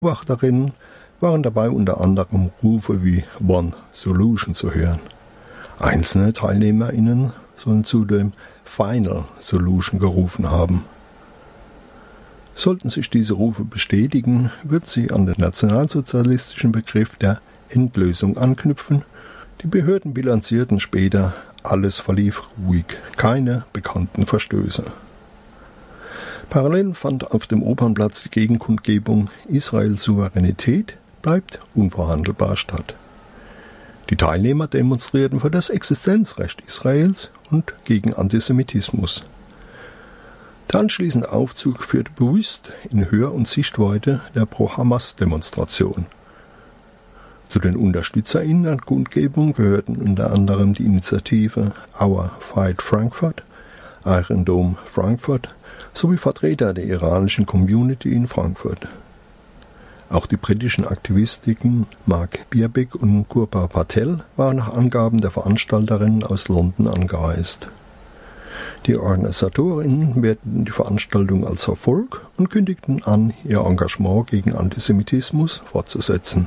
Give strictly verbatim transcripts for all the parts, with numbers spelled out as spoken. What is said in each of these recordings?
Beobachterinnen waren dabei unter anderem Rufe wie One Solution zu hören. Einzelne TeilnehmerInnen sollen zudem Final Solution gerufen haben. Sollten sich diese Rufe bestätigen, wird sie an den nationalsozialistischen Begriff der Endlösung anknüpfen. Die Behörden bilanzierten später, alles verlief ruhig, keine bekannten Verstöße. Parallel fand auf dem Opernplatz die Gegenkundgebung Israels Souveränität bleibt unverhandelbar statt. Die Teilnehmer demonstrierten für das Existenzrecht Israels und gegen Antisemitismus. Der anschließende Aufzug führte bewusst in Höhe und Sichtweite der Pro-Hamas-Demonstration. Zu den UnterstützerInnen der Kundgebung gehörten unter anderem die Initiative Our Fight Frankfurt, Iron Dome Frankfurt sowie Vertreter der iranischen Community in Frankfurt. Auch die britischen Aktivistinnen Mark Birbeck und Gurba Patel waren nach Angaben der Veranstalterinnen aus London angereist. Die Organisatorinnen werteten die Veranstaltung als Erfolg und kündigten an, ihr Engagement gegen Antisemitismus fortzusetzen.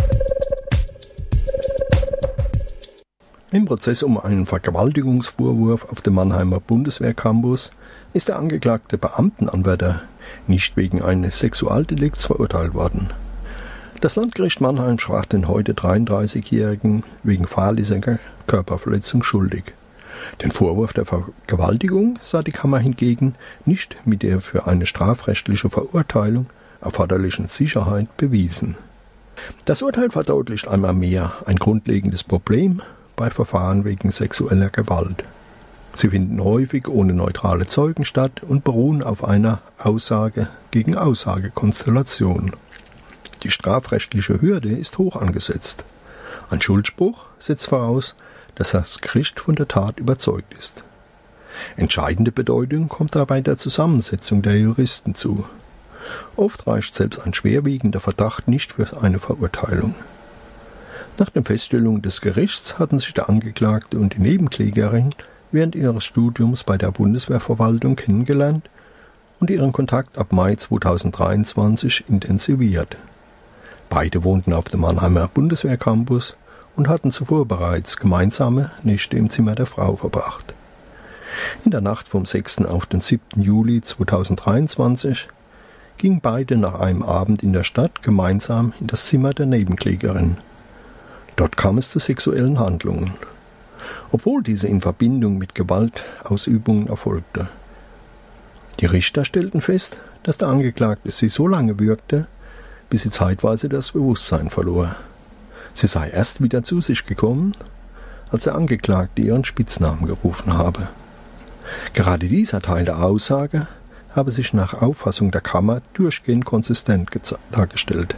Im Prozess um einen Vergewaltigungsvorwurf auf dem Mannheimer Bundeswehrcampus ist der angeklagte Beamtenanwärter nicht wegen eines Sexualdelikts verurteilt worden. Das Landgericht Mannheim sprach den heute dreiunddreißigjährigen wegen fahrlässiger Körperverletzung schuldig. Den Vorwurf der Vergewaltigung sah die Kammer hingegen nicht mit der für eine strafrechtliche Verurteilung erforderlichen Sicherheit bewiesen. Das Urteil verdeutlicht einmal mehr ein grundlegendes Problem bei Verfahren wegen sexueller Gewalt. Sie finden häufig ohne neutrale Zeugen statt und beruhen auf einer Aussage gegen Aussage-Konstellation. Die strafrechtliche Hürde ist hoch angesetzt. Ein Schuldspruch setzt voraus, dass das Gericht von der Tat überzeugt ist. Entscheidende Bedeutung kommt dabei der Zusammensetzung der Juristen zu. Oft reicht selbst ein schwerwiegender Verdacht nicht für eine Verurteilung. Nach den Feststellungen des Gerichts hatten sich der Angeklagte und die Nebenklägerin während ihres Studiums bei der Bundeswehrverwaltung kennengelernt und ihren Kontakt ab Mai zweitausenddreiundzwanzig intensiviert. Beide wohnten auf dem Mannheimer Bundeswehrcampus und hatten zuvor bereits gemeinsame Nächte im Zimmer der Frau verbracht. In der Nacht vom sechsten auf den siebten Juli zweitausenddreiundzwanzig gingen beide nach einem Abend in der Stadt gemeinsam in das Zimmer der Nebenklägerin. Dort kam es zu sexuellen Handlungen, obwohl diese in Verbindung mit Gewaltausübungen erfolgte. Die Richter stellten fest, dass der Angeklagte sie so lange würgte, bis sie zeitweise das Bewusstsein verlor. Sie sei erst wieder zu sich gekommen, als der Angeklagte ihren Spitznamen gerufen habe. Gerade dieser Teil der Aussage habe sich nach Auffassung der Kammer durchgehend konsistent dargestellt.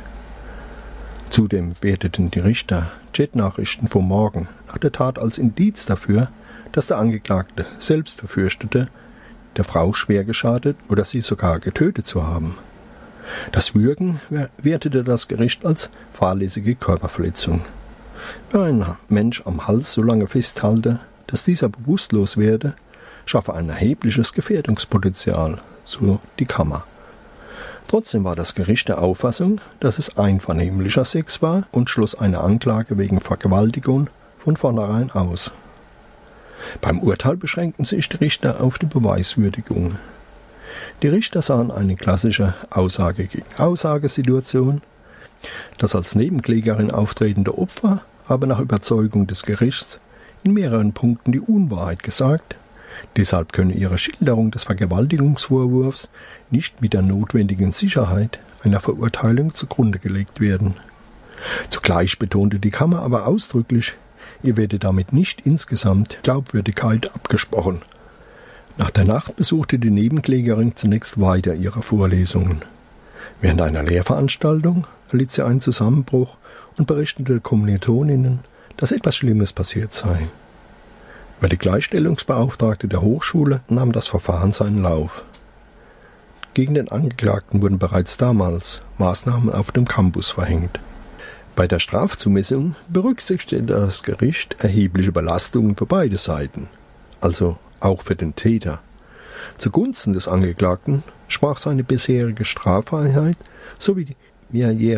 Zudem werteten die Richter Chatnachrichten vom Morgen nach der Tat als Indiz dafür, dass der Angeklagte selbst befürchtete, der Frau schwer geschadet oder sie sogar getötet zu haben. Das Würgen wertete das Gericht als fahrlässige Körperverletzung. Wer einen Mensch am Hals so lange festhalte, dass dieser bewusstlos werde, schaffe ein erhebliches Gefährdungspotenzial, so die Kammer. Trotzdem war das Gericht der Auffassung, dass es einvernehmlicher Sex war und schloss eine Anklage wegen Vergewaltigung von vornherein aus. Beim Urteil beschränkten sich die Richter auf die Beweiswürdigung. Die Richter sahen eine klassische Aussage gegen Aussagesituation. Das als Nebenklägerin auftretende Opfer habe nach Überzeugung des Gerichts in mehreren Punkten die Unwahrheit gesagt. Deshalb könne ihre Schilderung des Vergewaltigungsvorwurfs nicht mit der notwendigen Sicherheit einer Verurteilung zugrunde gelegt werden. Zugleich betonte die Kammer aber ausdrücklich, ihr werde damit nicht insgesamt Glaubwürdigkeit abgesprochen. Nach der Nacht besuchte die Nebenklägerin zunächst weiter ihre Vorlesungen. Während einer Lehrveranstaltung erlitt sie einen Zusammenbruch und berichtete Kommilitoninnen, dass etwas Schlimmes passiert sei. Über die Gleichstellungsbeauftragte der Hochschule nahm das Verfahren seinen Lauf. Gegen den Angeklagten wurden bereits damals Maßnahmen auf dem Campus verhängt. Bei der Strafzumessung berücksichtigte das Gericht erhebliche Belastungen für beide Seiten, also auch für den Täter. Zugunsten des Angeklagten sprach seine bisherige Straffreiheit sowie wie er je